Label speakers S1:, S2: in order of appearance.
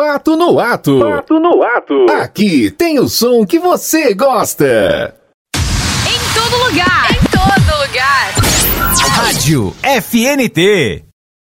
S1: Pato no Ato.
S2: Pato no Ato.
S1: Aqui tem o som que você gosta.
S3: Em todo lugar. Em todo lugar.
S4: Rádio FNT.